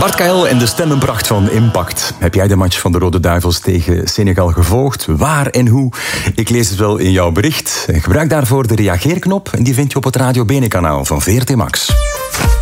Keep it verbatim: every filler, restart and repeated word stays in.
Bart K L en de stemmenpracht van Impact. Heb jij de match van de Rode Duivels tegen Senegal gevolgd? Waar en hoe? Ik lees het wel in jouw bericht. Gebruik daarvoor de reageerknop en die vind je op het Radio Bene kanaal van V R T Max.